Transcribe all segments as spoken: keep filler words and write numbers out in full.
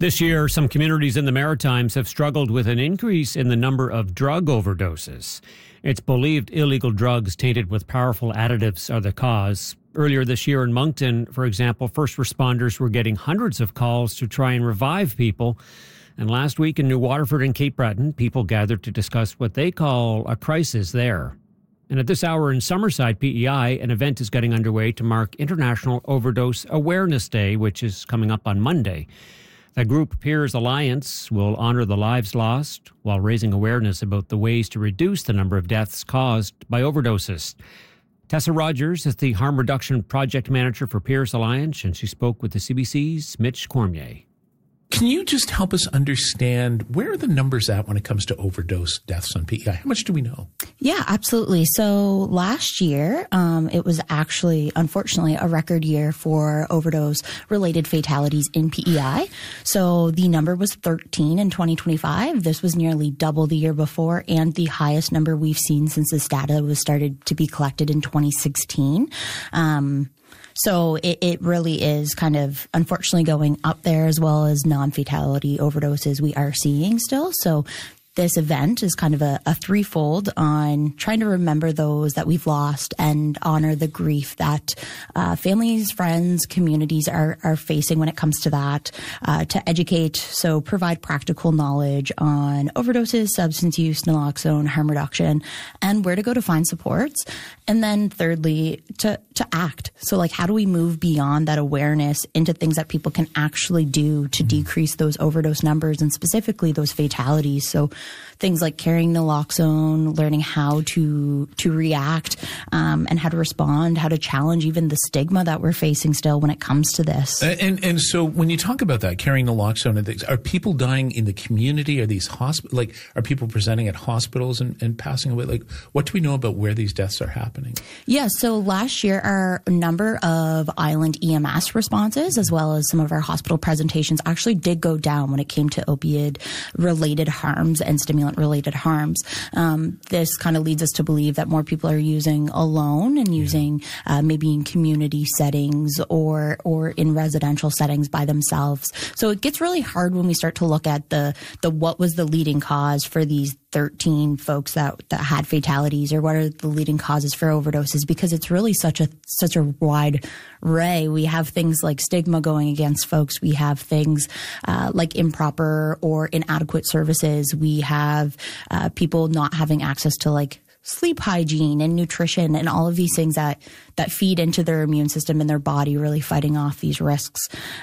This year, some communities in the Maritimes have struggled with an increase in the number of drug overdoses. It's believed illegal drugs tainted with powerful additives are the cause. Earlier this year in Moncton, for example, first responders were getting hundreds of calls to try and revive people. And last week in New Waterford and Cape Breton, people gathered to discuss what they call a crisis there. And at this hour in Summerside P E I, an event is getting underway to mark International Overdose Awareness Day, which is coming up on Monday. The group Peers Alliance will honor the lives lost while raising awareness about the ways to reduce the number of deaths caused by overdoses. Tessa Rogers is the Harm Reduction Project Manager for Peers Alliance, and she spoke with the C B C's Mitch Cormier. Can you just help us understand where are the numbers at when it comes to overdose deaths on P E I? How much do we know? Yeah, absolutely. So last year, um, it was actually, unfortunately, a record year for overdose-related fatalities in P E I. So the number was thirteen in twenty twenty-five. This was nearly double the year before and the highest number we've seen since this data was started to be collected in twenty sixteen. Um, So it, it really is kind of unfortunately going up there, as well as non-fatality overdoses we are seeing still. So this event is kind of a, a threefold on trying to remember those that we've lost and honor the grief that uh, families, friends, communities are, are facing when it comes to that, uh, to educate, so provide practical knowledge on overdoses, substance use, naloxone, harm reduction, and where to go to find supports. And then thirdly, to, to act. So like, how do we move beyond that awareness into things that people can actually do to decrease those overdose numbers and specifically those fatalities? So things like carrying naloxone, learning how to to react um, and how to respond, how to challenge even the stigma that we're facing still when it comes to this. And and so when you talk about that, carrying naloxone and things, are people dying in the community? Are these hospital like are people presenting at hospitals and, and passing away? Like, what do we know about where these deaths are happening? Yeah, so last year our number of island E M S responses, as well as some of our hospital presentations, actually did go down when it came to opioid-related harms and stimulant-related harms. Um, this kind of leads us to believe that more people are using alone and using uh, maybe in community settings or or in residential settings by themselves. So it gets really hard when we start to look at the the what was the leading cause for these thirteen folks that that had fatalities, or what are the leading causes for overdoses, because it's really such a such a wide array. We have things like stigma going against folks. We have things uh, like improper or inadequate services. We have uh, people not having access to like sleep hygiene and nutrition and all of these things that that feed into their immune system and their body, really fighting off these risks.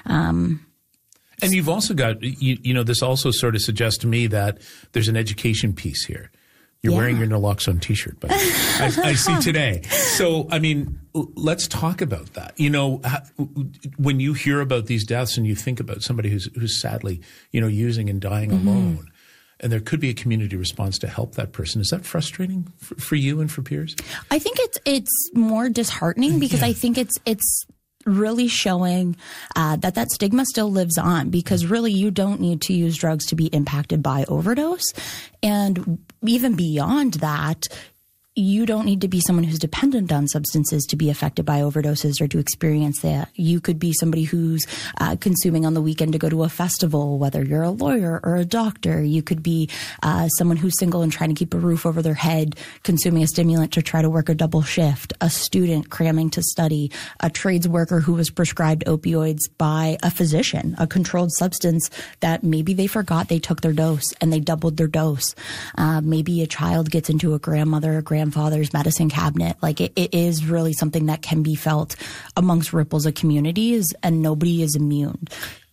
Um, And you've also got, you, you know, this also sort of suggests to me that there's an education piece here. You're yeah. wearing your naloxone T-shirt, but I, I see today. So, I mean, let's talk about that. You know, when you hear about these deaths and you think about somebody who's who's sadly, you know, using and dying mm-hmm. alone, and there could be a community response to help that person. Is that frustrating for, for you and for peers? I think it's it's more disheartening because yeah. I think it's it's. really showing uh, that that stigma still lives on, because really you don't need to use drugs to be impacted by overdose. And even beyond that, you don't need to be someone who's dependent on substances to be affected by overdoses or to experience that. You could be somebody who's uh, consuming on the weekend to go to a festival, whether you're a lawyer or a doctor. You could be uh, someone who's single and trying to keep a roof over their head, consuming a stimulant to try to work a double shift, a student cramming to study, a trades worker who was prescribed opioids by a physician, a controlled substance that maybe they forgot they took their dose and they doubled their dose. Uh, maybe a child gets into a grandmother or grandfather's medicine cabinet. Like it, it is really something that can be felt amongst ripples of communities, and nobody is immune.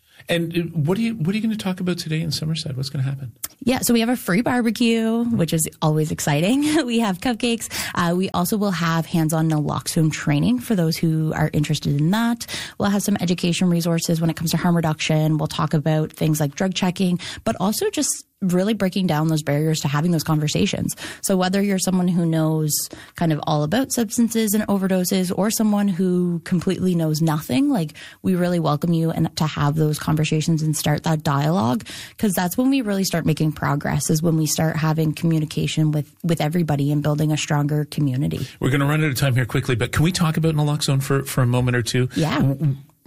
And what are you what are you going to talk about today in Summerside? What's going to happen? Yeah, so we have a free barbecue, which is always exciting. We have cupcakes. Uh, we also will have hands-on naloxone training for those who are interested in that. We'll have some education resources when it comes to harm reduction. We'll talk about things like drug checking, but also just really breaking down those barriers to having those conversations. So whether you're someone who knows kind of all about substances and overdoses, or someone who completely knows nothing, like we really welcome you and to have those conversations and start that dialogue, because that's when we really start making progress, is when we start having communication with, with everybody and building a stronger community. We're going to run out of time here quickly, but can we talk about naloxone for, for a moment or two? Yeah.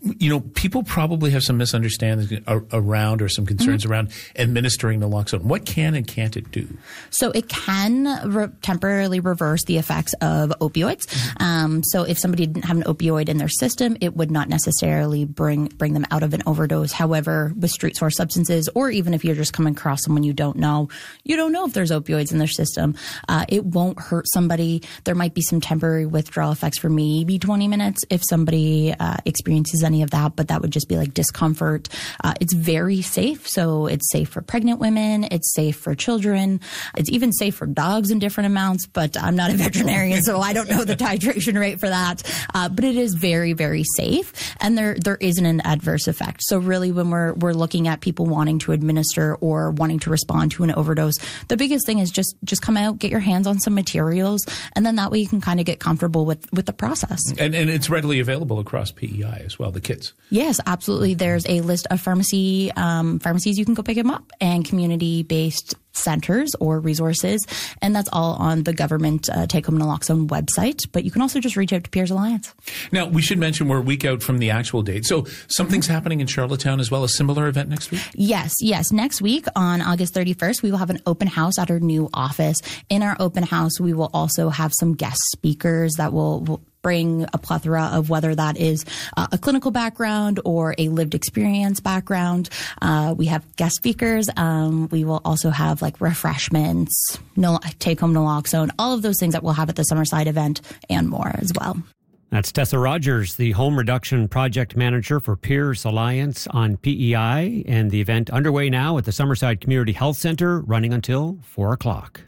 you know, people probably have some misunderstandings around or some concerns mm-hmm. around administering naloxone. What can and can't it do? So it can re- temporarily reverse the effects of opioids. Mm-hmm. Um, so if somebody didn't have an opioid in their system, it would not necessarily bring bring them out of an overdose. However, with street source substances, or even if you're just coming across someone you don't know, you don't know if there's opioids in their system, uh, it won't hurt somebody. There might be some temporary withdrawal effects for maybe twenty minutes if somebody uh, experiences any of that, but that would just be like discomfort. Uh, it's very safe. So it's safe for pregnant women. It's safe for children. It's even safe for dogs in different amounts, but I'm not a veterinarian, so I don't know the titration rate for that. Uh, but it is very, very safe. And there, there isn't an adverse effect. So really when we're, we're looking at people wanting to administer or wanting to respond to an overdose, the biggest thing is just, just come out, get your hands on some materials, and then that way you can kind of get comfortable with, with the process. And, and it's readily available across P E I as well, the kits. Yes, absolutely. There's a list of pharmacy um, pharmacies you can go pick them up, and community-based centers or resources, and that's all on the government uh, take-home naloxone website. But you can also just reach out to Peers Alliance. Now, we should mention we're a week out from the actual date. So something's mm-hmm. happening in Charlottetown as well, a similar event next week? Yes, yes. Next week on August thirty-first, we will have an open house at our new office. In our open house, we will also have some guest speakers that will, will bring a plethora of whether that is uh, a clinical background or a lived experience background. Uh, we have guest speakers. Um, we will also have like refreshments, no, take-home naloxone, all of those things that we'll have at the Summerside event and more as well. That's Tessa Rogers, the Home Reduction Project Manager for Peers Alliance on P E I, and the event underway now at the Summerside Community Health Center, running until four o'clock.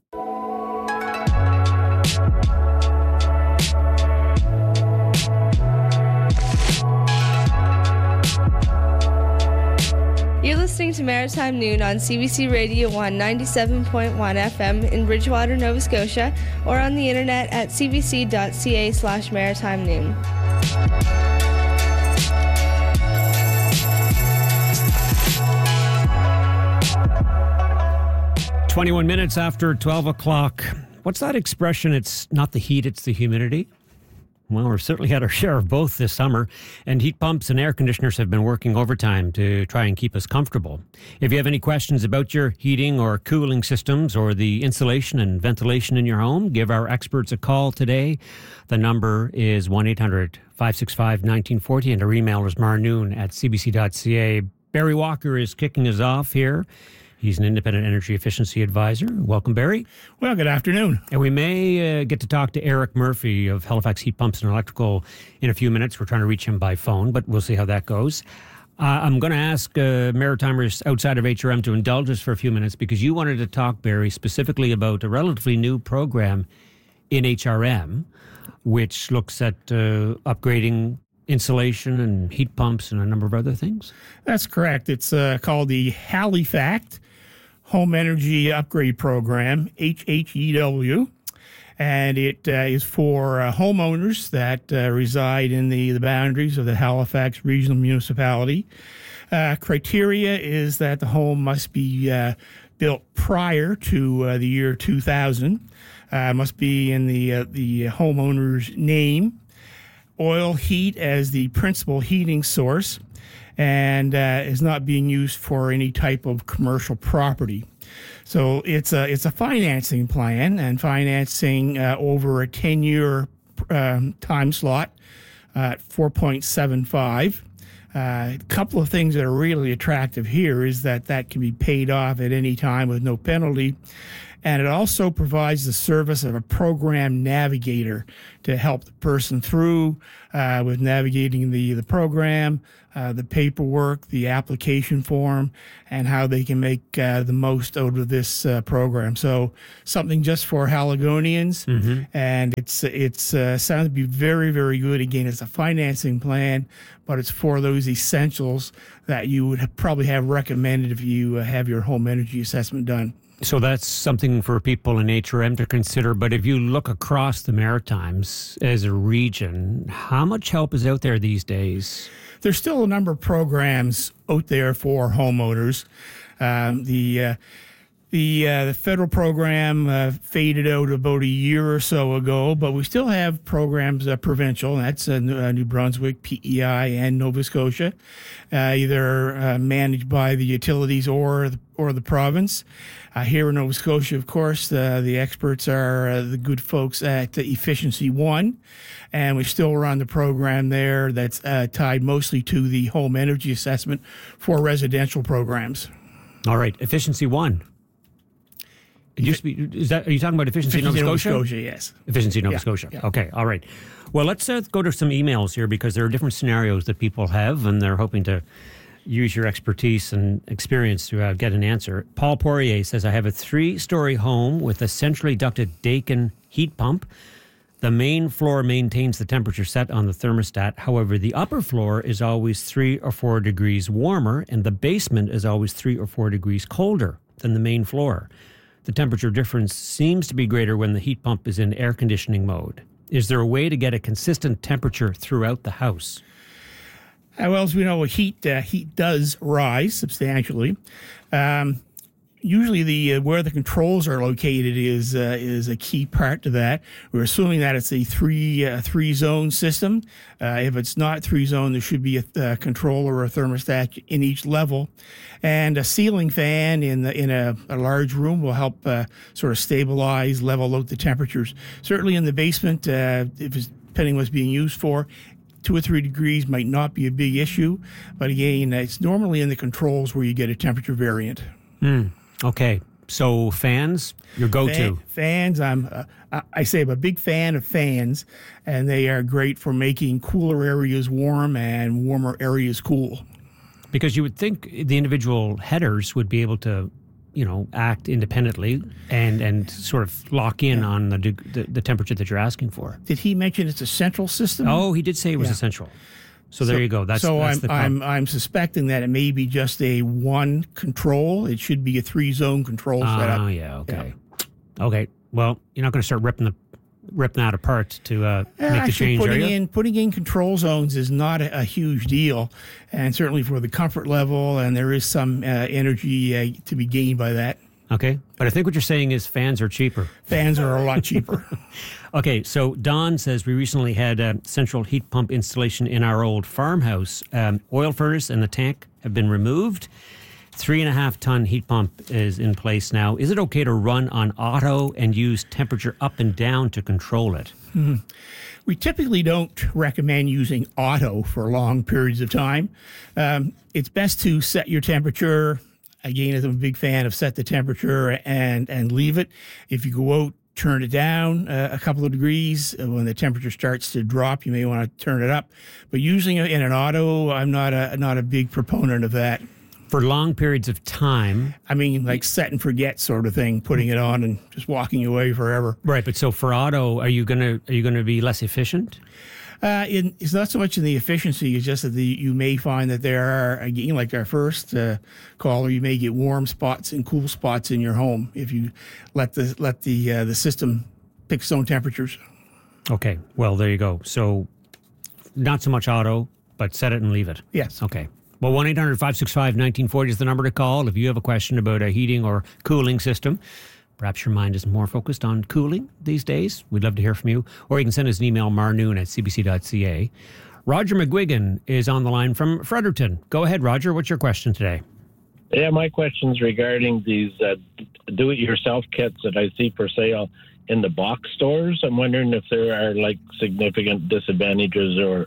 You're listening to Maritime Noon on C B C Radio one ninety-seven point one F M in Bridgewater, Nova Scotia, or on the internet at cbc.ca slash maritime noon. twenty-one minutes after twelve o'clock. What's that expression? It's not the heat, it's the humidity. Well, we've certainly had our share of both this summer, and heat pumps and air conditioners have been working overtime to try and keep us comfortable. If you have any questions about your heating or cooling systems or the insulation and ventilation in your home, give our experts a call today. The number is one eight hundred five six five one nine four zero, and our email is marnoon at c b c dot c a. Barry Walker is kicking us off here. He's an independent energy efficiency advisor. Welcome, Barry. Well, good afternoon. And we may uh, get to talk to Eric Murphy of Halifax Heat Pumps and Electrical in a few minutes. We're trying to reach him by phone, but we'll see how that goes. Uh, I'm going to ask uh, Maritimers outside of H R M to indulge us for a few minutes because you wanted to talk, Barry, specifically about a relatively new program in H R M, which looks at uh, upgrading insulation and heat pumps and a number of other things. That's correct. It's uh, called the Halifax Home Energy Upgrade Program, H H E W, and it uh, is for uh, homeowners that uh, reside in the, the boundaries of the Halifax Regional Municipality. Uh, criteria is that the home must be uh, built prior to uh, the year two thousand, uh, must be in the, uh, the homeowner's name, oil heat as the principal heating source, and uh, is not being used for any type of commercial property. So it's a it's a financing plan, and financing uh, over a ten-year um, time slot at uh, four point seven five. Uh, a couple of things that are really attractive here is that that can be paid off at any time with no penalty. And it also provides the service of a program navigator to help the person through uh, with navigating the, the program, uh, the paperwork, the application form, and how they can make uh, the most out of this uh, program. So something just for Haligonians, mm-hmm. and it's it's uh, sounds to be very, very good. Again, it's a financing plan, but it's for those essentials that you would have probably have recommended if you uh, have your home energy assessment done. So that's something for people in H R M to consider. But if you look across the Maritimes as a region, how much help is out there these days? There's still a number of programs out there for homeowners. Um, the uh, The uh, the federal program uh, faded out about a year or so ago, but we still have programs uh, provincial. That's uh, New Brunswick, P E I, and Nova Scotia, uh, either uh, managed by the utilities or the, or the province. Uh, here in Nova Scotia, of course, uh, the experts are uh, the good folks at uh, Efficiency One, and we still run the program there that's uh, tied mostly to the home energy assessment for residential programs. All right, Efficiency One. It used to be, is that, are you talking about Efficiency, Efficiency Nova Scotia? Nova Scotia, yes. Efficiency Nova Yeah, Scotia. yeah. Okay, all right. Well, let's uh, go to some emails here because there are different scenarios that people have, and they're hoping to use your expertise and experience to uh, get an answer. Paul Poirier says, I have a three-story home with a centrally ducted Daikin heat pump. The main floor maintains the temperature set on the thermostat. However, the upper floor is always three or four degrees warmer, and the basement is always three or four degrees colder than the main floor. The temperature difference seems to be greater when the heat pump is in air conditioning mode. Is there a way to get a consistent temperature throughout the house? Uh, well, as we know, heat uh, heat does rise substantially. Um, usually, the uh, where the controls are located is uh, is a key part to that. We're assuming that it's a three uh, three zone system. Uh, if it's not three zone, there should be a uh, controller or a thermostat in each level, and a ceiling fan in the, in a, a large room will help uh, sort of stabilize, level out the temperatures. Certainly, in the basement, uh, if it's, depending what's being used for, two or three degrees might not be a big issue, but again, it's normally in the controls where you get a temperature variant. Mm, okay, so fans, your go-to. Fan, fans, I'm, uh, I say I'm a big fan of fans, and they are great for making cooler areas warm and warmer areas cool. Because you would think the individual headers would be able to, you know, act independently and, and sort of lock in yeah. on the, the the temperature that you're asking for. Did he mention it's a central system? Oh, he did say it was yeah. a central. So, so there you go. That's so that's I'm the I'm I'm suspecting that it may be just a one control. It should be a three zone control oh, setup. Oh yeah, okay, yeah. okay. Well, you're not going to start ripping the ripping that apart to uh, yeah, make the actually, change. Putting are you? in putting in control zones is not a, a huge deal, and certainly for the comfort level, and there is some uh, energy uh, to be gained by that. Okay, but I think what you're saying is fans are cheaper. Fans are a lot cheaper. Okay, so Don says we recently had a central heat pump installation in our old farmhouse. Um, oil furnace and the tank have been removed. Three and a half ton heat pump is in place now. Is it okay to run on auto and use temperature up and down to control it? Mm-hmm. We typically don't recommend using auto for long periods of time. Um, it's best to set your temperature. Again, as I'm a big fan of set the temperature and, and leave it. If you go out, turn it down uh, a couple of degrees. Uh, when the temperature starts to drop, you may want to turn it up. But using it in an auto, I'm not a not a big proponent of that. For long periods of time? I mean, like set and forget sort of thing, putting it on and just walking away forever. Right, but so for auto, are you gonna are you gonna be less efficient? Uh, in, it's not so much in the efficiency, it's just that the, you may find that there are, again, like our first uh, caller, you may get warm spots and cool spots in your home if you let the let the uh, the system pick its own temperatures. Okay, well, there you go. So not so much auto, but set it and leave it. Yes. Okay. Well, one eight hundred five six five one nine four zero is the number to call if you have a question about a heating or cooling system. Perhaps your mind is more focused on cooling these days. We'd love to hear from you. Or you can send us an email, marnoon at c b c dot c a. Roger McGuigan is on the line from Fredericton. Go ahead, Roger. What's your question today? Yeah, my question's regarding these uh, do-it-yourself kits that I see for sale in the box stores. I'm wondering if there are, like, significant disadvantages or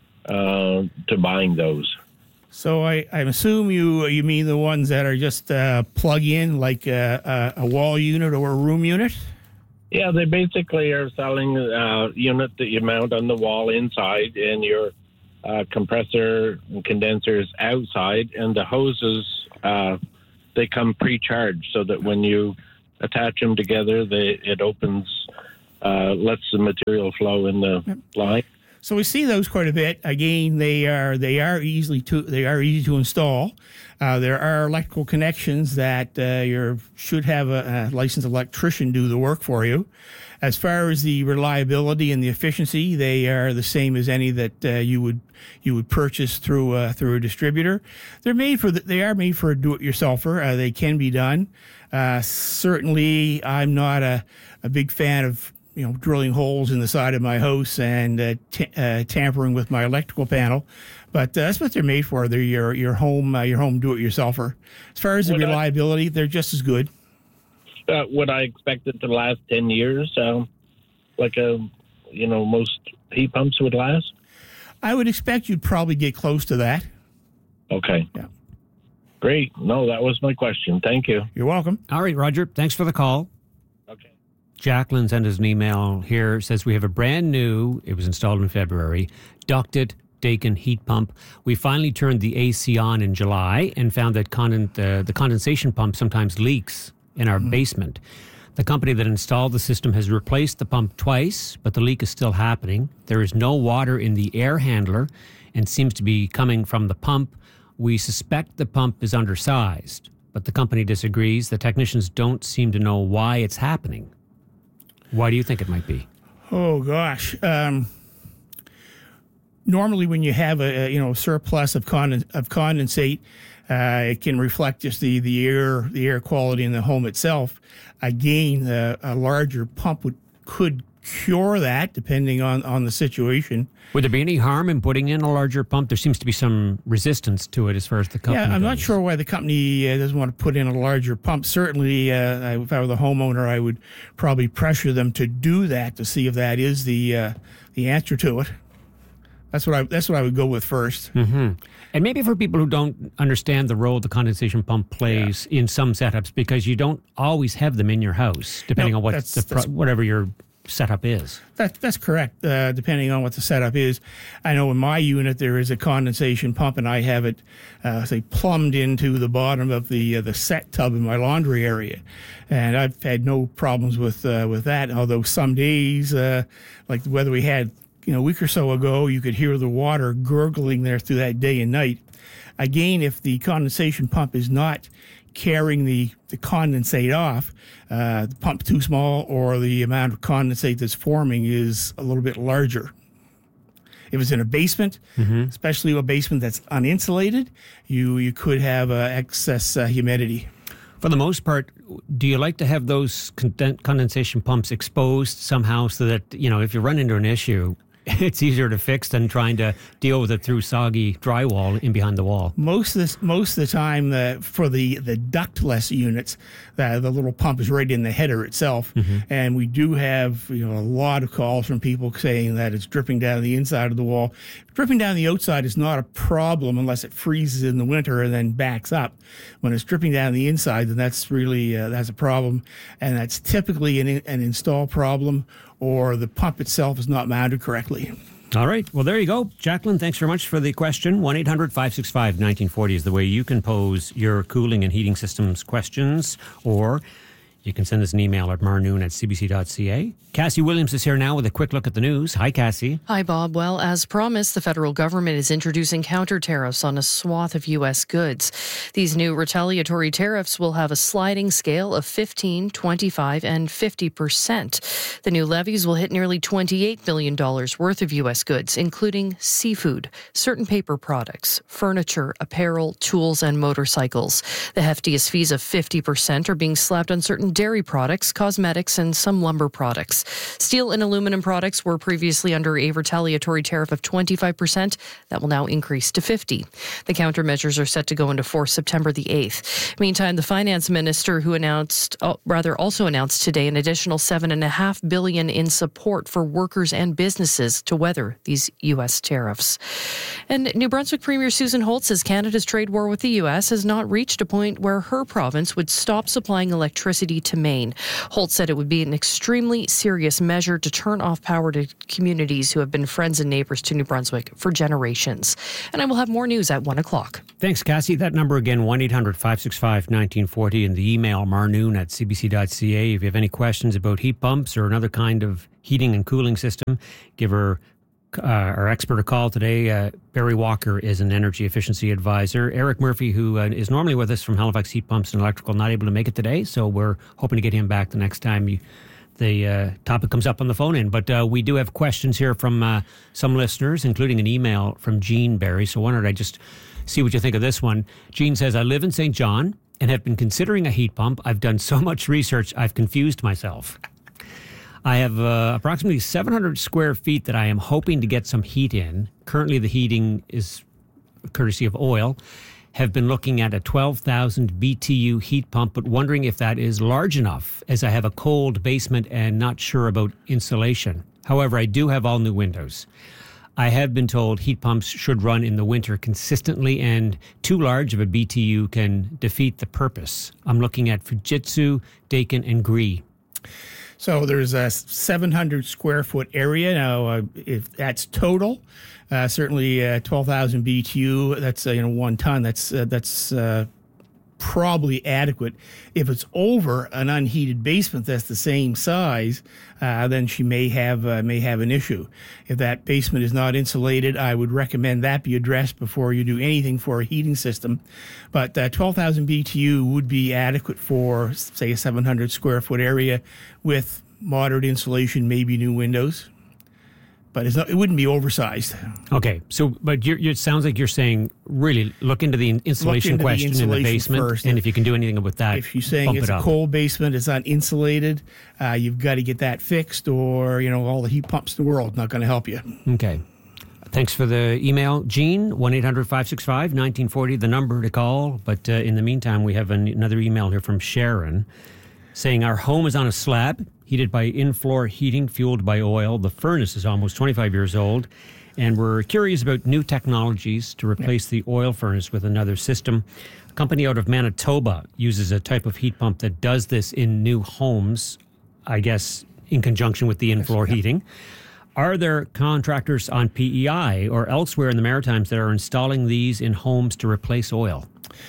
uh, to buying those. So I, I assume you you mean the ones that are just uh, plug in, like a, a, a wall unit or a room unit? Yeah, they basically are selling a unit that you mount on the wall inside and your uh, compressor and condensers outside, and the hoses, uh, they come pre-charged so that when you attach them together, they, it opens, uh, lets the material flow in the line. So we see those quite a bit. Again, they are they are easily to they are easy to install. Uh, there are electrical connections that uh, you should have a, a licensed electrician do the work for you. As far as the reliability and the efficiency, they are the same as any that uh, you would you would purchase through uh, through a distributor. They're made for the, they are made for a do-it-yourselfer. Uh, they can be done. Uh, certainly, I'm not a, a big fan of you know drilling holes in the side of my house and uh, t- uh, tampering with my electrical panel. But uh, that's what they're made for. They're your your home uh, your home do-it-yourselfer. As far as the Would reliability, I, they're just as good. Uh, would I expect it to last ten years, uh, like a you know most heat pumps would last? I would expect you'd probably get close to that. Okay. Yeah. Great. No, that was my question. Thank you. You're welcome. All right, Roger. Thanks for the call. Okay. Jacqueline sent us an email here. Says we have a brand new, it was installed in February, ducted Daikin heat pump. We finally turned the A C on in July and found that conden- uh, the condensation pump sometimes leaks in our mm-hmm. basement. The company that installed the system has replaced the pump twice, but the leak is still happening. There is no water in the air handler and seems to be coming from the pump. We suspect the pump is undersized, but the company disagrees. The technicians don't seem to know why it's happening. Why do you think it might be? Oh, gosh. Um, normally when you have a, a you know surplus of, conden- of condensate, Uh, it can reflect just the, the air the air quality in the home itself. Again, uh, a larger pump would could cure that depending on, on the situation. Would there be any harm in putting in a larger pump? There seems to be some resistance to it as far as the company Yeah, I'm goes. not sure why the company uh, doesn't want to put in a larger pump. Certainly, uh, I, if I were the homeowner, I would probably pressure them to do that to see if that is the uh, the answer to it. That's what I that's what I would go with first. Mm-hmm. And maybe for people who don't understand the role the condensation pump plays yeah. in some setups, because you don't always have them in your house, depending no, on what that's, the that's, whatever your setup is. That, that's correct, uh, depending on what the setup is. I know in my unit there is a condensation pump, and I have it, uh, say, plumbed into the bottom of the uh, the set tub in my laundry area, and I've had no problems with uh, with that. Although some days, uh, like the weather we had, you know, a week or so ago, you could hear the water gurgling there through that day and night. Again, if the condensation pump is not carrying the, the condensate off, uh, the pump too small, or the amount of condensate that's forming is a little bit larger. If it's in a basement, mm-hmm. especially a basement that's uninsulated, you, you could have uh, excess uh, humidity. For the most part, do you like to have those conden- condensation pumps exposed somehow so that, you know, if you run into an issue, it's easier to fix than trying to deal with it through soggy drywall in behind the wall? Most of this, most of the time, the, for the, the ductless units, the, the little pump is right in the header itself. Mm-hmm. And we do have you know a lot of calls from people saying that it's dripping down the inside of the wall. Dripping down the outside is not a problem unless it freezes in the winter and then backs up. When it's dripping down the inside, then that's really uh, that's a problem. And that's typically an, an install problem, or the pump itself is not mounted correctly. All right. Well, there you go. Jacqueline, thanks very much for the question. one eight hundred five six five one nine four zero is the way you can pose your cooling and heating systems questions, or you can send us an email at marnoon at c b c dot c a. Cassie Williams is here now with a quick look at the news. Hi, Cassie. Hi, Bob. Well, as promised, the federal government is introducing counter tariffs on a swath of U S goods. These new retaliatory tariffs will have a sliding scale of fifteen, twenty-five, and fifty percent. The new levies will hit nearly twenty-eight billion dollars worth of U S goods, including seafood, certain paper products, furniture, apparel, tools, and motorcycles. The heftiest fees of fifty percent are being slapped on certain dairy products, cosmetics, and some lumber products. Steel and aluminum products were previously under a retaliatory tariff of twenty-five percent. That will now increase to fifty percent. The countermeasures are set to go into force September the eighth. Meantime, the finance minister, who announced, uh, rather also announced today an additional seven point five billion dollars in support for workers and businesses to weather these U S tariffs. And New Brunswick Premier Susan Holt says Canada's trade war with the U S has not reached a point where her province would stop supplying electricity to Maine. Holt said it would be an extremely serious measure to turn off power to communities who have been friends and neighbors to New Brunswick for generations. And I will have more news at one o'clock. Thanks, Cassie. That number again, one eight hundred five six five one nine four zero, and the email marnoon at c b c dot c a. If you have any questions about heat pumps or another kind of heating and cooling system, give her uh, our expert a call today. Uh, Barry Walker is an energy efficiency advisor. Eric Murphy, who uh, is normally with us from Halifax Heat Pumps and Electrical, not able to make it today, so we're hoping to get him back the next time you, the uh, topic comes up on the phone in. But uh, we do have questions here from uh, some listeners, including an email from Jean Barry. So why don't I just see what you think of this one. Jean says, I live in Saint John and have been considering a heat pump. I've done so much research, I've confused myself. I have uh, approximately seven hundred square feet that I am hoping to get some heat in. Currently, the heating is courtesy of oil. Have been looking at a twelve thousand B T U heat pump, but wondering if that is large enough, as I have a cold basement and not sure about insulation. However, I do have all new windows. I have been told heat pumps should run in the winter consistently, and too large of a B T U can defeat the purpose. I'm looking at Fujitsu, Daikin, and Gree. So there's a seven hundred square foot area. Now, uh, if that's total, uh, certainly uh, twelve thousand B T U, that's uh, you know one ton. That's uh, that's uh, probably adequate. If it's over an unheated basement that's the same size, uh, then she may have uh, may have an issue. If that basement is not insulated, I would recommend that be addressed before you do anything for a heating system. But uh, twelve thousand B T U would be adequate for, say, a seven hundred square foot area with moderate insulation, maybe new windows. But it's not, it wouldn't be oversized. Okay, so but you're, you're, it sounds like you're saying really look into the insulation into question the in the insulation basement, first. and if you can do anything with that, If you're saying bump it's it a up. cold basement, it's not insulated, uh, you've got to get that fixed, or you know all the heat pumps in the world not going to help you. Okay. Thanks for the email, Gene. one eight hundred five six five one nine four zero, the number to call. But uh, in the meantime, we have an, another email here from Sharon saying our home is on a slab, heated by in-floor heating, fueled by oil. The furnace is almost twenty-five years old, and we're curious about new technologies to replace the oil furnace with another system. A company out of Manitoba uses a type of heat pump that does this in new homes, I guess in conjunction with the in-floor Yes, yeah. heating. Are there contractors on P E I or elsewhere in the Maritimes that are installing these in homes to replace oil?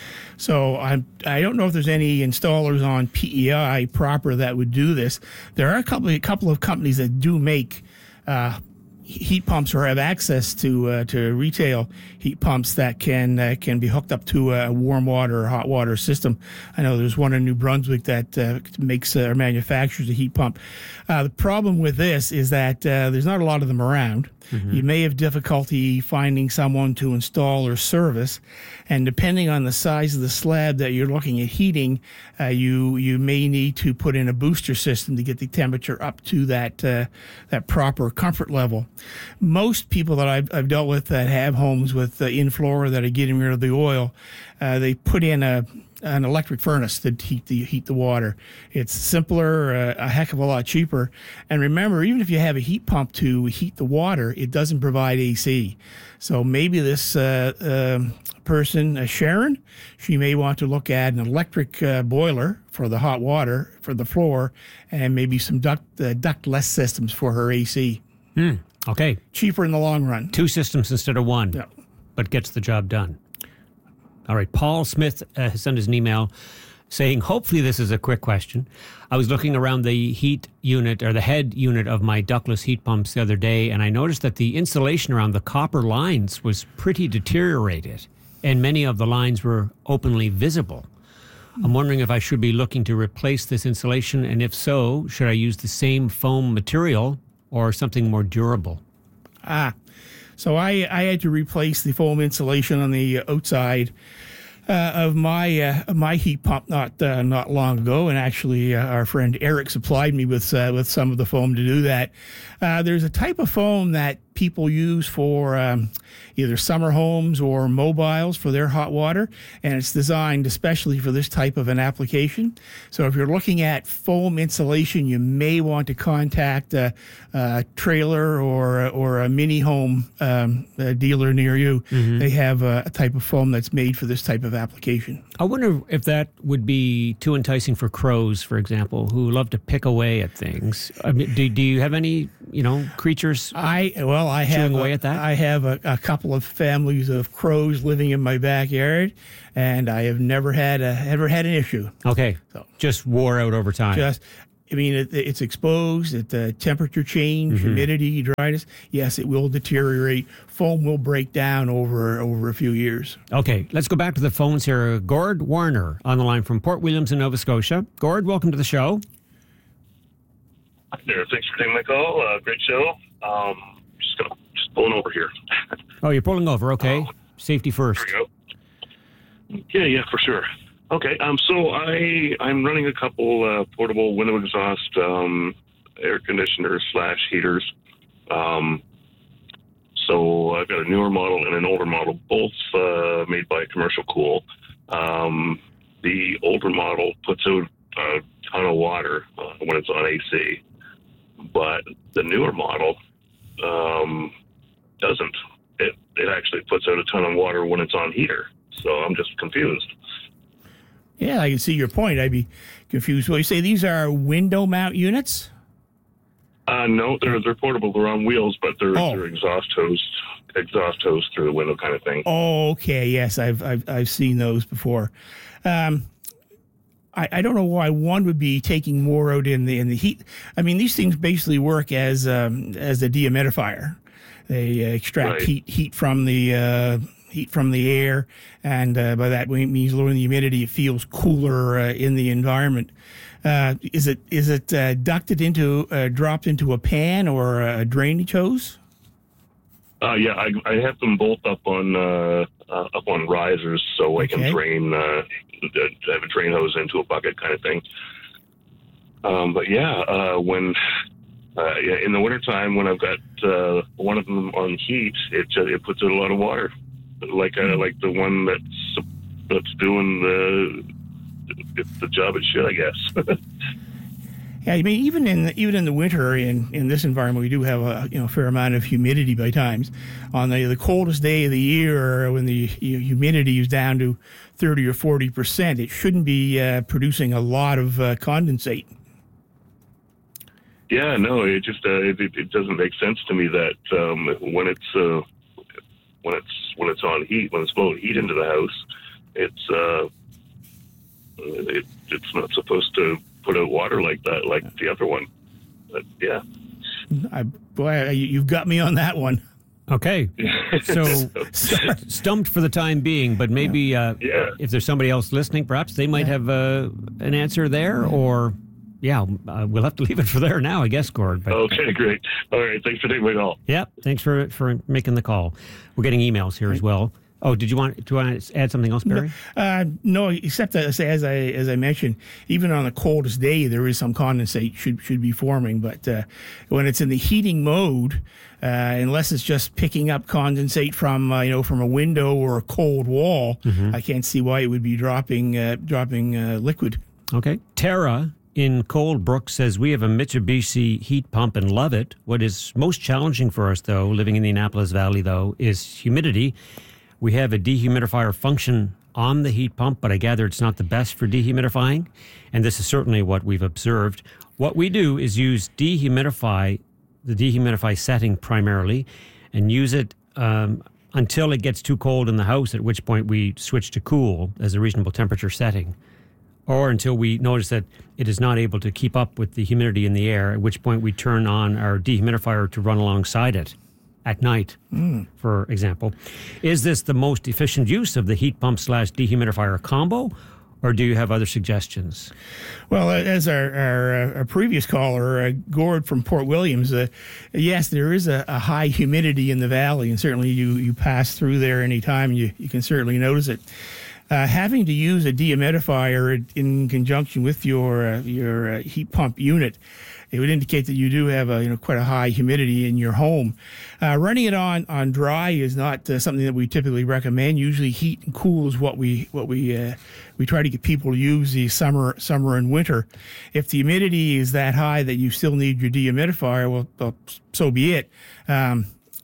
So I I don't know if there's any installers on P E I proper that would do this. There are a couple a couple of companies that do make uh, heat pumps or have access to uh, to retail heat pumps that can uh, can be hooked up to a warm water or hot water system. I know there's one in New Brunswick that uh, makes uh, or manufactures a heat pump. Uh, the problem with this is that uh, there's not a lot of them around. Mm-hmm. You may have difficulty finding someone to install or service, and depending on the size of the slab that you're looking at heating, uh, you you may need to put in a booster system to get the temperature up to that uh, that proper comfort level. Most people that I've, I've dealt with that have homes with uh, in-floor that are getting rid of the oil, uh, they put in a an electric furnace to heat the heat the water. It's simpler, uh, a heck of a lot cheaper. And remember, even if you have a heat pump to heat the water, it doesn't provide A C. So maybe this uh, uh, person, uh, Sharon, she may want to look at an electric uh, boiler for the hot water for the floor, and maybe some duct uh, ductless systems for her A C. Hmm. Okay. Cheaper in the long run. Two systems instead of one, Yeah. but gets the job done. All right. Paul Smith uh, has sent us an email saying, hopefully this is a quick question. I was looking around the heat unit or the head unit of my ductless heat pumps the other day, and I noticed that the insulation around the copper lines was pretty deteriorated, and many of the lines were openly visible. I'm wondering if I should be looking to replace this insulation, and if so, should I use the same foam material or something more durable? Ah, so I, I had to replace the foam insulation on the outside uh, of my uh, of my heat pump not uh, not long ago, and actually uh, our friend Eric supplied me with uh, with some of the foam to do that. Uh, there's a type of foam that people use for um, either summer homes or mobiles for their hot water, and it's designed especially for this type of an application. So if you're looking at foam insulation, you may want to contact a, a trailer or or a mini home um, a dealer near you. Mm-hmm. They have a, a type of foam that's made for this type of application. I wonder if that would be too enticing for crows, for example, who love to pick away at things. I mean, do, do you have any, you know, creatures? I well, I have away a, at that? I have a, a couple of families of crows living in my backyard, and I have never had a ever had an issue. Okay, So just wore out over time. just I mean, it, it's exposed at the temperature change, Mm-hmm. humidity, dryness. Yes, it will deteriorate. Foam will break down over over a few years. Okay, let's go back to the phones here. Gord Warner on the line from Port Williams in Nova Scotia. Gord, welcome to the show. Hi there. Thanks for taking my call. Uh, great show. Um, just gonna just pulling over here. Oh, you're pulling over. Okay. Safety first. There we go. Yeah, yeah, for sure. Okay. Um, so I I'm running a couple uh, portable window exhaust um, air conditioners slash heaters. Um, so I've got a newer model and an older model, both uh, made by Commercial Cool. Um, the older model puts out a ton of water uh, when it's on A C, but the newer model um, doesn't. It it actually puts out a ton of water when it's on heater. So I'm just confused. Yeah, I can see your point. I'd be confused. Well, you say these are window mount units? Uh, no, they're they're portable. They're on wheels, but they're Oh. they're exhaust hose, exhaust hose through the window kind of thing. Oh, okay. Yes, I've I've, I've seen those before. Um, I, I don't know why one would be taking more out in the in the heat. I mean, these things basically work as um, as a dehumidifier. They uh, extract Right. heat heat from the uh, heat from the air, and uh, by that it means lowering the humidity. It feels cooler uh, in the environment. Uh, is it is it uh, ducted into uh, dropped into a pan or a drainage hose? Uh, yeah, I, I have them both up on uh, uh, up on risers, so I Okay. can drain. Uh, I have a drain hose into a bucket kind of thing. Um, but yeah, uh, when uh, yeah, in the wintertime, when I've got uh, one of them on heat, it just, it puts out a lot of water, like uh, like the one that's that's doing the the job it should, I guess. Yeah, I mean, even in the, even in the winter, in, in this environment, we do have a you know fair amount of humidity by times. On the the coldest day of the year, when the you know, humidity is down to thirty or forty percent, it shouldn't be uh, producing a lot of uh, condensate. Yeah, no, it just uh, it, it doesn't make sense to me that um, when it's uh, when it's when it's on heat, when it's blowing heat into the house, it's uh, it, it's not supposed to put out water like that, like the other one. But yeah, I, boy, you- you've got me on that one. Okay. So stumped for the time being, but maybe uh, Yeah. if there's somebody else listening, perhaps they might have uh, an answer there, or yeah, uh, we'll have to leave it for there now, I guess, Gord. But okay, great. All right, thanks for taking my call. yeah, thanks for for making the call. We're getting emails here as well. Oh, did you want do you want to add something else, Barry? Uh, no, except that as I as I mentioned, even on the coldest day, there is some condensate should should be forming. But uh, when it's in the heating mode, uh, unless it's just picking up condensate from uh, you know from a window or a cold wall, I can't see why it would be dropping uh, dropping uh, liquid. Okay. Tara in Coldbrook says, we have a Mitsubishi heat pump and love it. What is most challenging for us, though, living in the Annapolis Valley, though, is humidity. We have a dehumidifier function on the heat pump, but I gather it's not the best for dehumidifying. And this is certainly what we've observed. What we do is use dehumidify, the dehumidify setting primarily, and use it um, until it gets too cold in the house, at which point we switch to cool as a reasonable temperature setting. Or until we notice that it is not able to keep up with the humidity in the air, at which point we turn on our dehumidifier to run alongside it at night, mm. for example. Is this the most efficient use of the heat pump slash dehumidifier combo, or do you have other suggestions? Well, as our, our, uh, our previous caller, uh, Gord from Port Williams, uh, yes, there is a, a high humidity in the valley, and certainly you, you pass through there anytime, you, you can certainly notice it. Uh, having to use a dehumidifier in conjunction with your uh, your uh, heat pump unit, it would indicate that you do have a you know quite a high humidity in your home. Uh, running it on, on dry is not uh, something that we typically recommend. Usually, heat and cool is what we what we uh, we try to get people to use the summer summer and winter. If the humidity is that high that you still need your dehumidifier, well, well so be it. Um,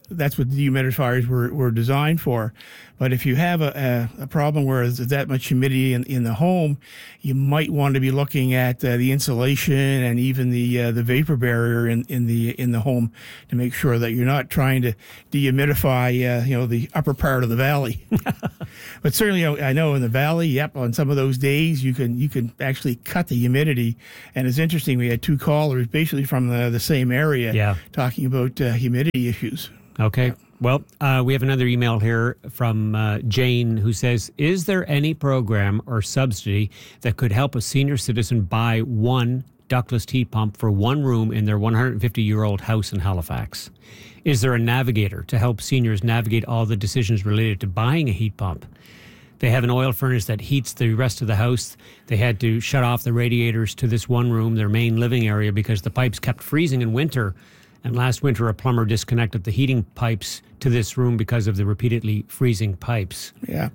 that's what the dehumidifiers were, were designed for. But if you have a, a, a problem where there's that much humidity in, in the home, you might want to be looking at uh, the insulation and even the uh, the vapor barrier in, in the in the home to make sure that you're not trying to dehumidify uh, you know the upper part of the valley. But certainly, I know in the valley, yep, on some of those days you can you can actually cut the humidity. And it's interesting, we had two callers basically from the, the same area yeah. talking about uh, humidity issues. Okay. Well, uh, we have another email here from uh, Jane who says, is there any program or subsidy that could help a senior citizen buy one ductless heat pump for one room in their one hundred fifty-year-old house in Halifax? Is there a navigator to help seniors navigate all the decisions related to buying a heat pump? They have an oil furnace that heats the rest of the house. They had to shut off the radiators to this one room, their main living area, because the pipes kept freezing in winter. And last winter, a plumber disconnected the heating pipes to this room because of the repeatedly freezing pipes. Yeah.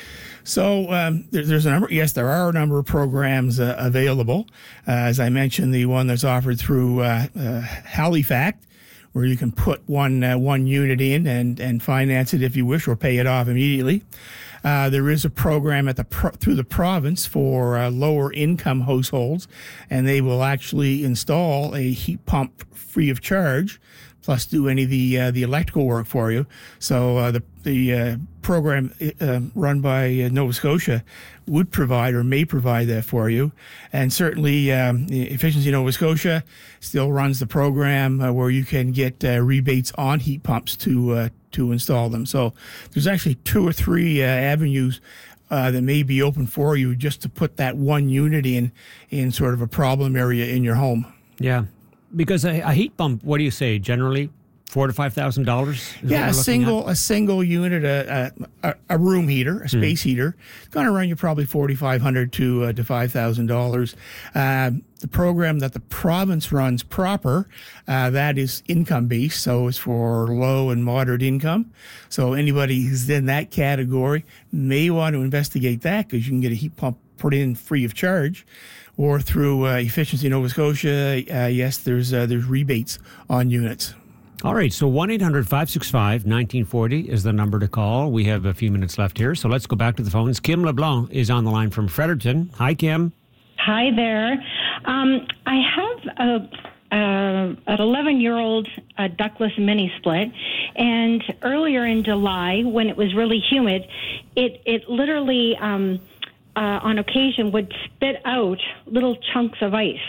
So um, there, there's a number. Yes, there are a number of programs uh, available. Uh, as I mentioned, the one that's offered through uh, uh, Halifax, where you can put one uh, one unit in and, and finance it if you wish, or pay it off immediately. Uh, there is a program at the pro- through the province for uh, lower income households, and they will actually install a heat pump free of charge, plus do any of the uh, the electrical work for you. So uh, the the uh, program uh, run by uh, Nova Scotia would provide or may provide that for you. And certainly um, Efficiency Nova Scotia still runs the program uh, where you can get uh, rebates on heat pumps to uh, to install them. So there's actually two or three uh, avenues uh, that may be open for you just to put that one unit in in sort of a problem area in your home. Yeah, because a, a heat pump, what do you say, generally four to five thousand dollars? Yeah, a single at? a single unit, a, a a room heater, a space mm. heater, it's going to run you probably forty five hundred to uh, to five thousand uh, dollars. The program that the province runs proper, uh, that is income based, so it's for low and moderate income. So anybody who's in that category may want to investigate that, because you can get a heat pump put in free of charge. Or through uh, Efficiency Nova Scotia, uh, yes, there's uh, there's rebates on units. All right, so one eight hundred five six five one nine four zero is the number to call. We have a few minutes left here, so let's go back to the phones. Kim LeBlanc is on the line from Fredericton. Hi, Kim. Hi there. Um, I have a, a, an eleven-year-old uh, ductless mini split, and earlier in July, when it was really humid, it, it literally... Um, Uh, on occasion would spit out little chunks of ice.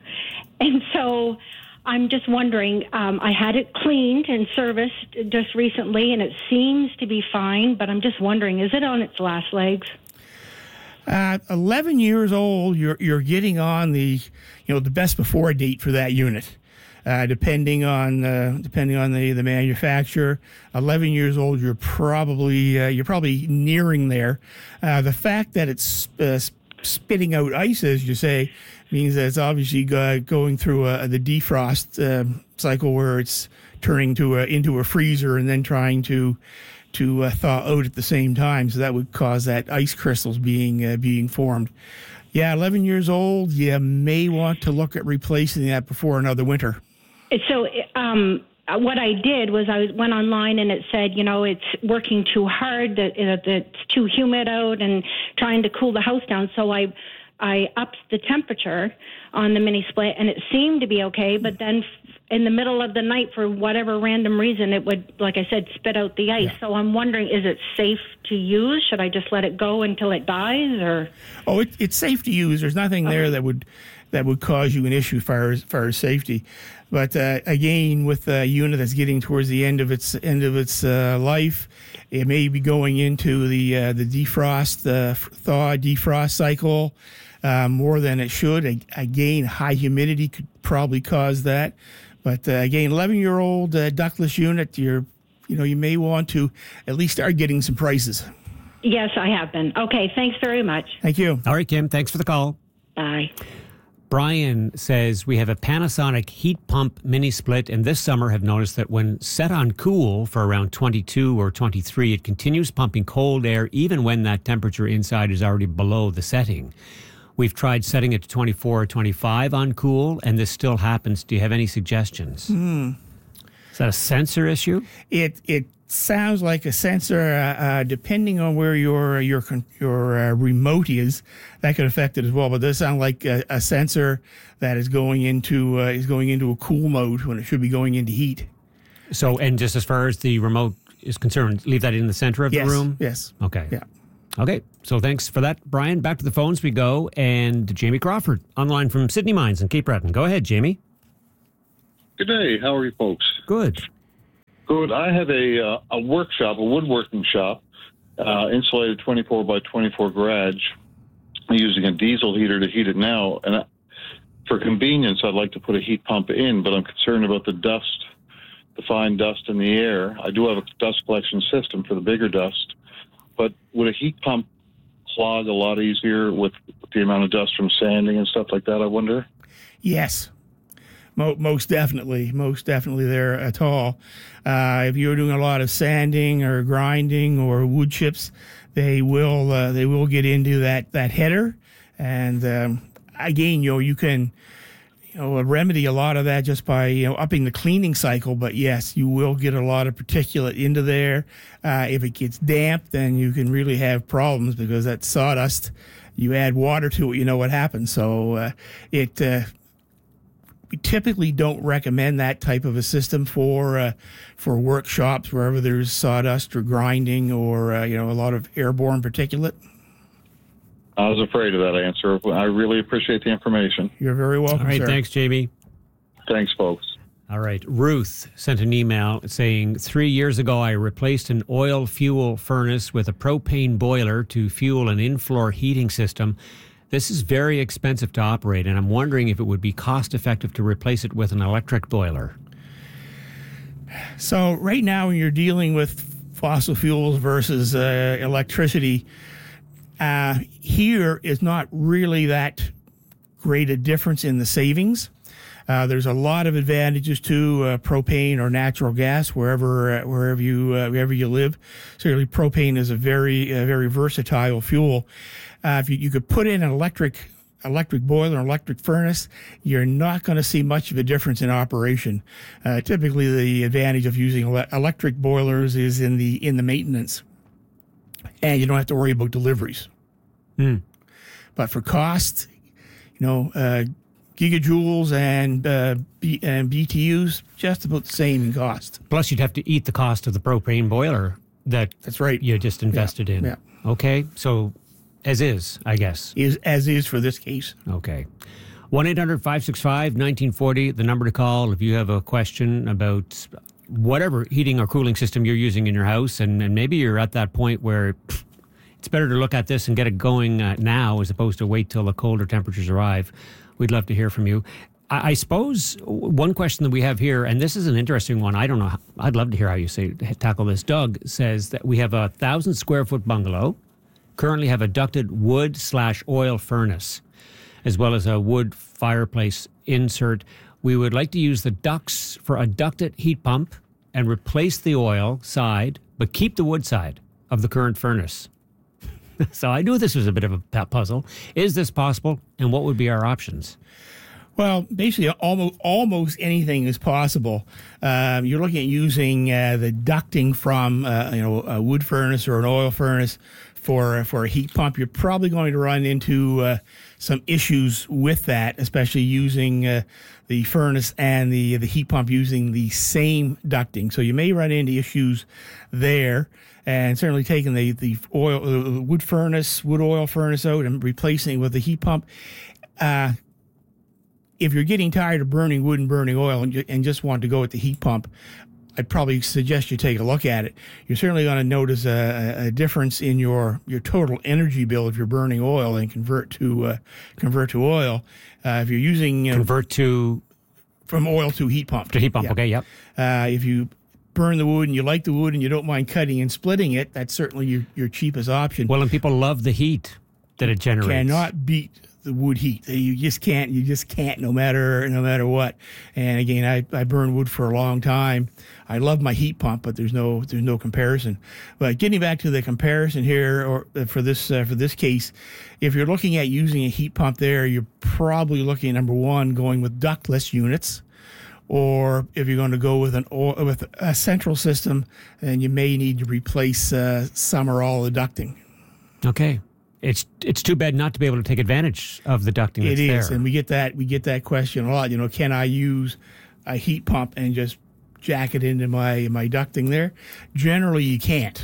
And so I'm just wondering, um, I had it cleaned and serviced just recently, and it seems to be fine, but I'm just wondering, is it on its last legs? Uh, eleven years old, you're you're getting on the, you know, the best before date for that unit. Uh, depending on uh, depending on the, the manufacturer, eleven years old, you're probably uh, you're probably nearing there. Uh, the fact that it's uh, spitting out ice, as you say, means that it's obviously go, going through a, the defrost uh, cycle, where it's turning to a, into a freezer and then trying to to uh, thaw out at the same time. So that would cause that ice crystals being uh, being formed. Yeah, eleven years old, you may want to look at replacing that before another winter. So um, what I did was I went online, and it said, you know, it's working too hard, that it's too humid out, and trying to cool the house down. So I I upped the temperature on the mini split, and it seemed to be okay. But then in the middle of the night, for whatever random reason, it would, like I said, spit out the ice. Yeah. So I'm wondering, is it safe to use? Should I just let it go until it dies, or? Oh, it, it's safe to use. There's nothing okay. there that would that would cause you an issue as far as, far as safety. But uh, again, with a unit that's getting towards the end of its end of its uh, life, it may be going into the uh, the defrost, uh, thaw defrost cycle uh, more than it should. Again, high humidity could probably cause that. But uh, again, eleven-year-old uh, ductless unit, you're you know you may want to at least start getting some prices. Yes, I have been. Okay, thanks very much. Thank you. All right, Kim, thanks for the call. Bye. Brian says, we have a Panasonic heat pump mini split, and this summer have noticed that when set on cool for around twenty-two or twenty-three, it continues pumping cold air even when that temperature inside is already below the setting. We've tried setting it to twenty-four or twenty-five on cool, and this still happens. Do you have any suggestions? Hmm. that a sensor issue? It it sounds like a sensor. Uh, uh, depending on where your your your uh, remote is, that could affect it as well. But it does sound like a, a sensor that is going into uh, is going into a cool mode when it should be going into heat. So, and just as far as the remote is concerned, leave that in the center of yes, the room? Yes. Okay. Yeah. Okay. So thanks for that, Brian. Back to the phones we go. And Jamie Crawford, online from Sydney Mines in Cape Breton. Go ahead, Jamie. Good day. How are you folks? Good. Good. I have a uh, a workshop, a woodworking shop, uh, insulated twenty-four by twenty-four garage. I'm using a diesel heater to heat it now. And I, for convenience, I'd like to put a heat pump in, but I'm concerned about the dust, the fine dust in the air. I do have a dust collection system for the bigger dust, but would a heat pump clog a lot easier with the amount of dust from sanding and stuff like that, I wonder? Yes. Mo- most definitely. Most definitely there at all. Uh, if you're doing a lot of sanding or grinding or wood chips, they will uh, they will get into that, that header. And um, again, you know, you can you know remedy a lot of that just by you know upping the cleaning cycle. But yes, you will get a lot of particulate into there. Uh, if it gets damp, then you can really have problems because that sawdust. You add water to it, you know what happens. So uh, it. Uh, We typically don't recommend that type of a system for uh, for workshops wherever there's sawdust or grinding or uh, you know a lot of airborne particulate. I was afraid of that answer. I really appreciate the information. You're very welcome, All right, sir. thanks, Jamie. Thanks, folks. All right. Ruth sent an email saying, three years ago, I replaced an oil fuel furnace with a propane boiler to fuel an in-floor heating system. This is very expensive to operate, and I'm wondering if it would be cost-effective to replace it with an electric boiler. So right now, when you're dealing with fossil fuels versus uh, electricity, uh, here is not really that great a difference in the savings. Uh, there's a lot of advantages to uh, propane or natural gas wherever uh, wherever you uh, wherever you live. Certainly, propane is a very uh, very versatile fuel. Uh, if you, you could put in an electric electric boiler, an electric furnace, you're not going to see much of a difference in operation. Uh, typically, the advantage of using ele- electric boilers is in the in the maintenance, and you don't have to worry about deliveries. Mm. But for cost, you know, uh, gigajoules and uh, B- and B T Us just about the same in cost. Plus, you'd have to eat the cost of the propane boiler that That's right. you just invested Yeah. in. Yeah. Okay, so as is, I guess. Is as is for this case. Okay. one eight hundred five six five one nine four zero, the number to call if you have a question about whatever heating or cooling system you're using in your house, and, and maybe you're at that point where pff, it's better to look at this and get it going uh, now as opposed to wait till the colder temperatures arrive. We'd love to hear from you. I, I suppose one question that we have here, and this is an interesting one. I don't know. How, I'd love to hear how you say tackle this. Doug says that we have a thousand square foot bungalow, currently have a ducted wood slash oil furnace, as well as a wood fireplace insert. We would like to use the ducts for a ducted heat pump and replace the oil side, but keep the wood side of the current furnace. So I knew this was a bit of a puzzle. Is this possible, and what would be our options? Well, basically, almost almost anything is possible. Um, you're looking at using uh, the ducting from uh, you know a wood furnace or an oil furnace for for a heat pump. You're probably going to run into uh, some issues with that, especially using uh, the furnace and the the heat pump using the same ducting. So you may run into issues there. And certainly taking the the oil uh, wood furnace, wood oil furnace out and replacing it with the heat pump. Uh, if you're getting tired of burning wood and burning oil and, ju- and just want to go with the heat pump, I'd probably suggest you take a look at it. You're certainly going to notice a, a difference in your, your total energy bill if you're burning oil and convert to uh, convert to oil. Uh, if you're using uh, Convert to from oil to heat pump to heat pump. Yeah. Okay, yep. Uh, if you burn the wood and you like the wood and you don't mind cutting and splitting it, that's certainly your, your cheapest option. Well, and people love the heat that it generates. Cannot beat the wood heat. You just can't. You just can't. No matter no matter what. And again, I, I burned wood for a long time. I love my heat pump, but there's no there's no comparison. But getting back to the comparison here, or for this uh, for this case, if you're looking at using a heat pump, there you're probably looking, number one, going with ductless units, or if you're going to go with an oil, with a central system, then you may need to replace uh, some or all the ducting. Okay. It's it's too bad not to be able to take advantage of the ducting that's It is, there. and we get that we get that question a lot. You know, can I use a heat pump and just jack it into my, my ducting there? Generally, you can't.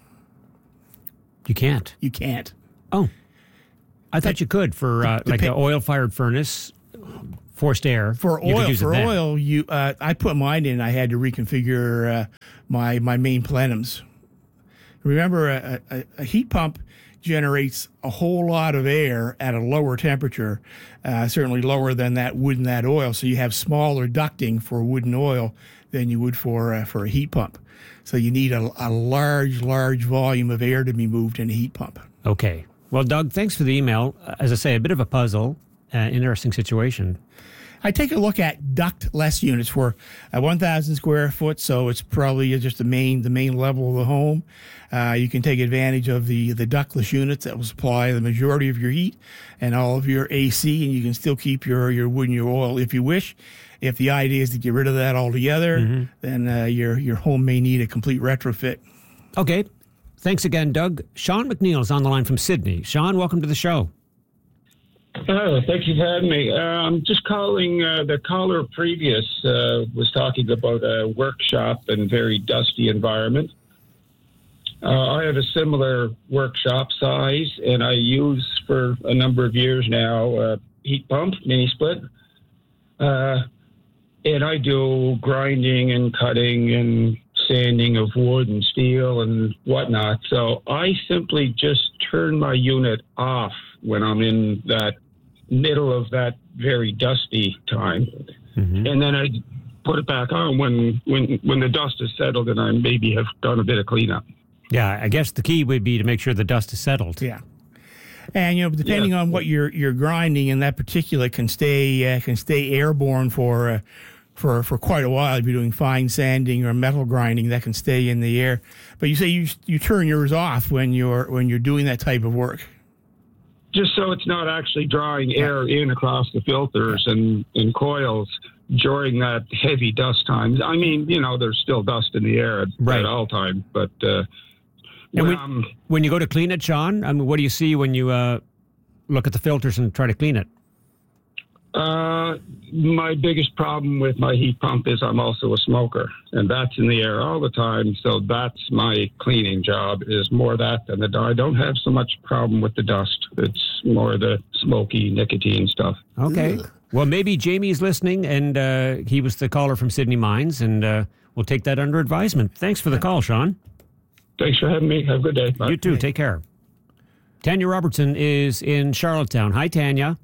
You can't? You can't. Oh. I thought you could for uh, like an oil-fired furnace, forced air. For you could oil, use it for then. oil, you uh, I put mine in. I had to reconfigure uh, my my main plenums. Remember, a, a, a heat pump generates a whole lot of air at a lower temperature, uh, certainly lower than that wood and that oil. So you have smaller ducting for wood and oil than you would for uh, for a heat pump. So you need a, a large, large volume of air to be moved in a heat pump. Okay. Well, Doug, thanks for the email. As I say, a bit of a puzzle, uh, interesting situation. I take a look at ductless units for a one thousand square foot, so it's probably just the main the main level of the home. Uh, you can take advantage of the, the ductless units that will supply the majority of your heat and all of your A C, and you can still keep your, your wood and your oil if you wish. If the idea is to get rid of that altogether, mm-hmm. then uh, your your home may need a complete retrofit. Okay. Thanks again, Doug. Sean McNeil's on the line from Sydney. Sean, welcome to the show. Oh, thank you for having me. Uh, I'm just calling. Uh, the caller previous uh, was talking about a workshop and very dusty environment. Uh, I have a similar workshop size, and I use for a number of years now a heat pump, mini split. Uh, and I do grinding and cutting and sanding of wood and steel and whatnot. So I simply just turn my unit off when I'm in that middle of that very dusty time. Mm-hmm. And then I put it back on when, when, when the dust is settled and I maybe have done a bit of cleanup. Yeah, I guess the key would be to make sure the dust is settled. Yeah. And, you know, depending yeah. on what you're you're grinding, and that particular can stay uh, can stay airborne for uh, for for quite a while. If you're doing fine sanding or metal grinding, that can stay in the air. But you say you you turn yours off when you're when you're doing that type of work. Just so it's not actually drawing air in across the filters and, and coils during that heavy dust times. I mean, you know, there's still dust in the air at, right. at all times, but uh, when, when, um, when you go to clean it, Sean, I mean, what do you see when you uh, look at the filters and try to clean it? Uh, my biggest problem with my heat pump is I'm also a smoker, and that's in the air all the time. So that's my cleaning job, is more that than the. I don't have so much problem with the dust. It's more the smoky nicotine stuff. Okay. Ugh. Well, maybe Jamie's listening, and uh, he was the caller from Sydney Mines, and uh, we'll take that under advisement. Thanks for the call, Sean. Thanks for having me. Have a good day. Bye. You too. Take care. Tanya Robertson is in Charlottetown. Hi, Tanya.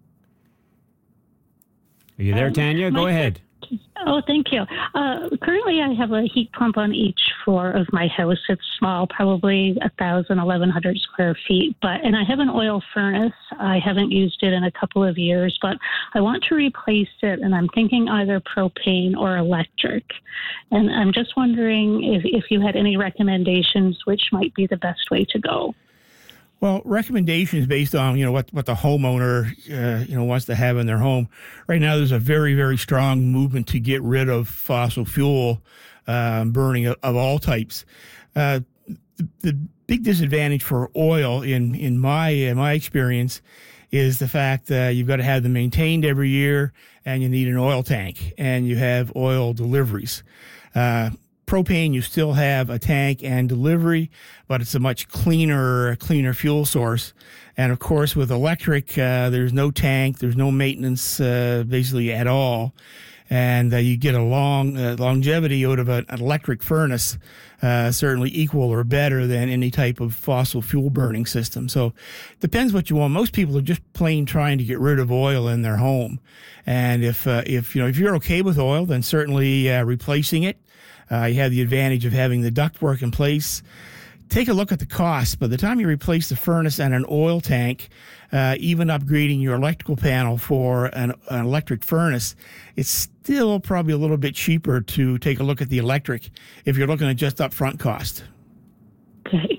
Are you there, um, Tanya? Go ahead. Oh, thank you. Uh, currently, I have a heat pump on each floor of my house. It's small, probably one thousand, eleven hundred square feet. But and I have an oil furnace. I haven't used it in a couple of years, but I want to replace it, and I'm thinking either propane or electric. And I'm just wondering if, if you had any recommendations which might be the best way to go. Well, recommendations based on, you know, what, what the homeowner, uh, you know, wants to have in their home. Right now, there's a very, very strong movement to get rid of fossil fuel um, burning of, of all types. Uh, the, the big disadvantage for oil, in, in my in my experience, is the fact that you've got to have them maintained every year, and you need an oil tank, and you have oil deliveries. Uh, Propane, you still have a tank and delivery, but it's a much cleaner, cleaner fuel source. And of course, with electric, uh, there's no tank, there's no maintenance, uh, basically at all. And uh, you get a long uh, longevity out of an electric furnace, uh, certainly equal or better than any type of fossil fuel burning system. So it depends what you want. Most people are just plain trying to get rid of oil in their home. And if, uh, if, you know, if you're okay with oil, then certainly uh, replacing it. Uh, you have the advantage of having the ductwork in place. Take a look at the cost. By the time you replace the furnace and an oil tank, uh, even upgrading your electrical panel for an, an electric furnace, it's still probably a little bit cheaper to take a look at the electric if you're looking at just upfront cost. Okay.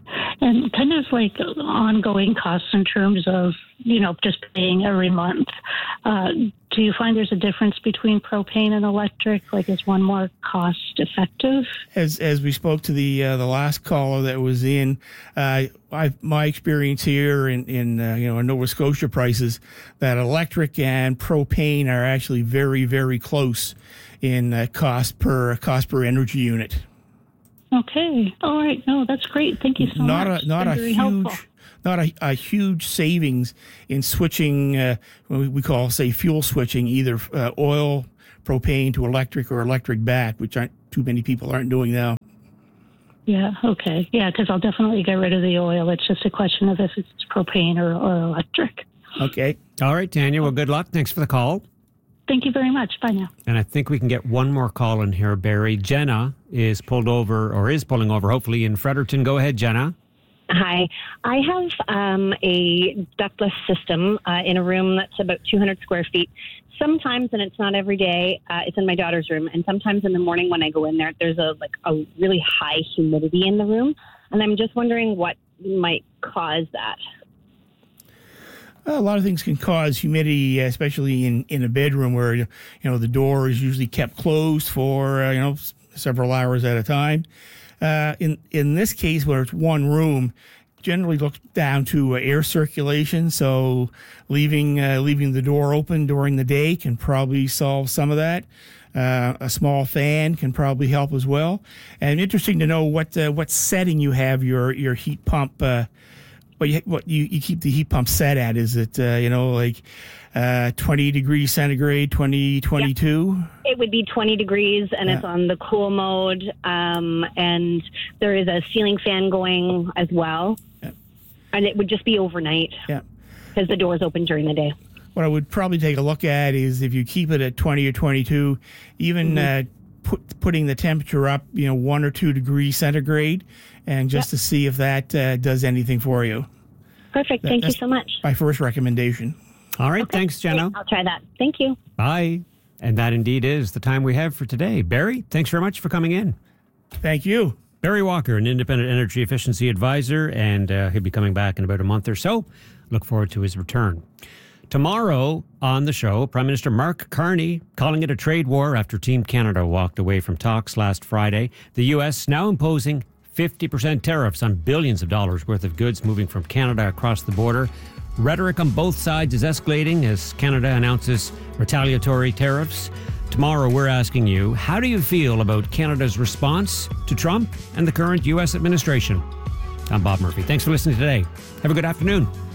And kind of like ongoing costs in terms of, you know, just paying every month. Uh, do you find there's a difference between propane and electric? Like, is one more cost effective? As as we spoke to the uh, the last caller that was in, uh, I, my experience here in in uh, you know in Nova Scotia prices, that electric and propane are actually very very close in uh, cost per cost per energy unit. Okay. All right. No, that's great. Thank you so not much. A, not Been a very huge, helpful. not a, a huge savings in switching. Uh, what we call, say, fuel switching, either uh, oil, propane to electric, or electric back, which aren't too many people aren't doing now. Yeah. Okay. Yeah, because I'll definitely get rid of the oil. It's just a question of if it's propane or, or electric. Okay. All right, Tanya. Well, good luck. Thanks for the call. Thank you very much. Bye now. And I think we can get one more call in here, Barry. Jenna is pulled over, or is pulling over, hopefully, in Fredericton. Go ahead, Jenna. Hi. I have um, a ductless system uh, in a room that's about two hundred square feet. Sometimes, and it's not every day, uh, it's in my daughter's room. And sometimes in the morning when I go in there, there's a like a really high humidity in the room. And I'm just wondering what might cause that. A lot of things can cause humidity, especially in, in a bedroom where, you know, the door is usually kept closed for, uh, you know, several hours at a time. Uh, in, in this case, where it's one room, generally looks down to uh, air circulation. So leaving, uh, leaving the door open during the day can probably solve some of that. Uh, a small fan can probably help as well. And interesting to know what, uh, what setting you have your, your heat pump, uh, What you, what you, you keep the heat pump set at? Is it, uh, you know, like uh, twenty degrees centigrade, twenty, twenty-two? Yeah. It would be twenty degrees, and yeah. It's on the cool mode, um, and there is a ceiling fan going as well. Yeah. And it would just be overnight. Yeah. Because the door's open during the day. What I would probably take a look at is if you keep it at twenty or twenty-two, even mm-hmm. uh, put, putting the temperature up, you know, one or two degrees centigrade, and just yep. to see if that uh, does anything for you. Perfect. That, Thank you so much. My first recommendation. All right. Okay. Thanks, Jenna. I'll try that. Thank you. Bye. And that indeed is the time we have for today. Barry, thanks very much for coming in. Thank you. Barry Walker, an independent energy efficiency advisor, and uh, he'll be coming back in about a month or so. Look forward to his return. Tomorrow on the show, Prime Minister Mark Carney calling it a trade war after Team Canada walked away from talks last Friday. The U S now imposing fifty percent tariffs on billions of dollars worth of goods moving from Canada across the border. Rhetoric on both sides is escalating as Canada announces retaliatory tariffs. Tomorrow, we're asking you, how do you feel about Canada's response to Trump and the current U S administration? I'm Bob Murphy. Thanks for listening today. Have a good afternoon.